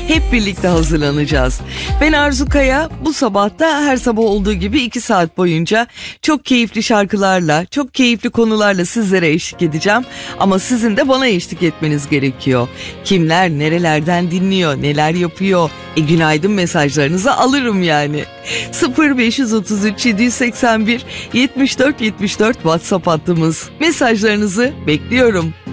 hep birlikte hazırlanacağız. Ben Arzu Kaya, bu sabahta her sabah olduğu gibi 2 saat boyunca çok keyifli şarkılarla, çok keyifli konularla sizlere eşlik edeceğim. Ama sizin de bana eşlik etmeniz gerekiyor. Kimler nerelerden dinliyor, neler yapıyor? Günaydın mesajlarınızı alırım yani. 0533 781 74 74 WhatsApp hattımız. Mesajlarınızı bekliyorum.